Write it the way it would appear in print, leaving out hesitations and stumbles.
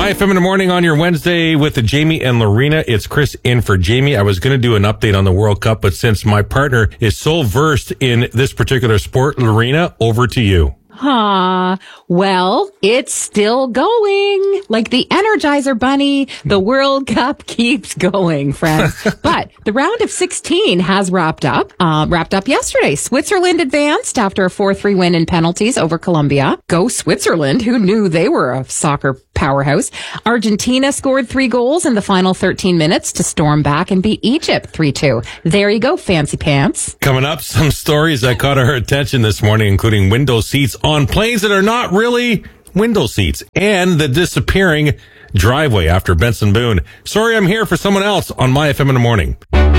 My FM in the morning on your Wednesday with the Jamie and Lorena. It's Chris in for Jamie. I was going to do an update on the World Cup, but since my partner is so versed in this particular sport, Lorena, over to you. Well, it's still going. Like the Energizer Bunny, the World Cup keeps going, friends. But the round of 16 has wrapped up yesterday. Switzerland advanced after a 4-3 win in penalties over Colombia. Go Switzerland. Who knew they were a soccer powerhouse? Argentina scored 3 goals in the final 13 minutes to storm back and beat Egypt 3-2. There you go, fancy pants. Coming up, some stories that caught our attention this morning, including window seats on planes that are not really window seats and the disappearing driveway after Benson Boone. Sorry, I'm here for someone else on My FM in the morning.